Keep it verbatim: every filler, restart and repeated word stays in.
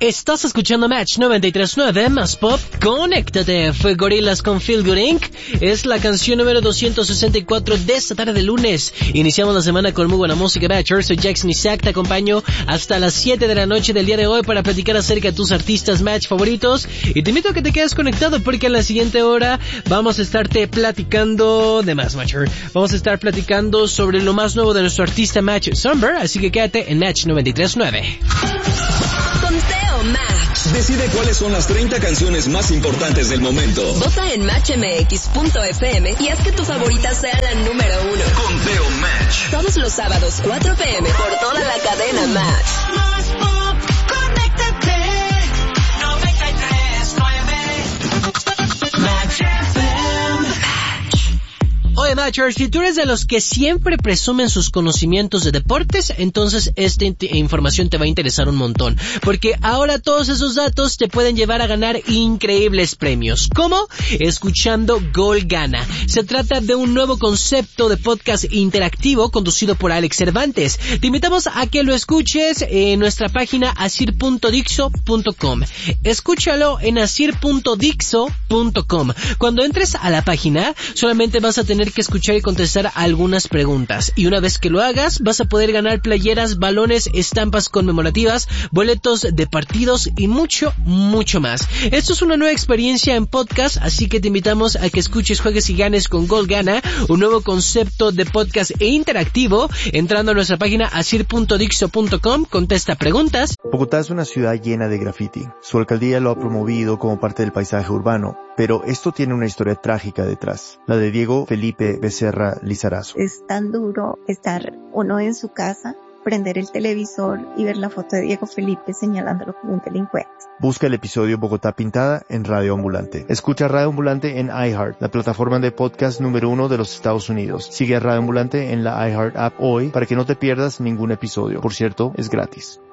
Estás escuchando Match noventa y tres punto nueve, más pop, conéctate. Fue Gorillaz con Feel Good incorporated. Es la canción número doscientos sesenta y cuatro de esta tarde de lunes. Iniciamos la semana con muy buena música, Matcher. Soy Jackson Isaac, te acompaño hasta las siete de la noche del día de hoy para platicar acerca de tus artistas Match favoritos. Y te invito a que te quedes conectado porque en la siguiente hora vamos a estarte platicando de más, Matcher. Vamos a estar platicando sobre lo más nuevo de nuestro artista Match Somber, así que quédate en Match noventa y tres punto nueve. Match. Decide cuáles son las treinta canciones más importantes del momento. Vota en match m x punto f m y haz que tu favorita sea la número uno. Conteo Match. Todos los sábados, cuatro p m por toda la cadena Match. Más pop, conéctate. noventa y tres punto nueve. Match F M. Oye, Matcher, si tú eres de los que siempre presumen sus conocimientos de deportes, entonces esta información te va a interesar un montón, porque ahora todos esos datos te pueden llevar a ganar increíbles premios. ¿Cómo? Escuchando Gol Gana. Se trata de un nuevo concepto de podcast interactivo conducido por Alex Cervantes. Te invitamos a que lo escuches en nuestra página asir punto dixo punto com. Escúchalo en asir punto dixo punto com. Cuando entres a la página, solamente vas a tener que escuchar y contestar algunas preguntas, y una vez que lo hagas vas a poder ganar playeras, balones, estampas conmemorativas, boletos de partidos y mucho, mucho más. Esto es una nueva experiencia en podcast, así que te invitamos a que escuches, juegues y ganes con Gol Gana, un nuevo concepto de podcast e interactivo, entrando a nuestra página asir punto dixo punto com, contesta preguntas. Bogotá es una ciudad llena de graffiti. Su alcaldía lo ha promovido como parte del paisaje urbano, pero esto tiene una historia trágica detrás, la de Diego Felipe Becerra Lizarazo. Es tan duro estar uno en su casa, prender el televisor y ver la foto de Diego Felipe señalándolo como un delincuente. Busca el episodio Bogotá Pintada en Radio Ambulante. Escucha Radio Ambulante en iHeart, la plataforma de podcast número uno de los Estados Unidos. Sigue a Radio Ambulante en la iHeart app hoy para que no te pierdas ningún episodio. Por cierto, es gratis.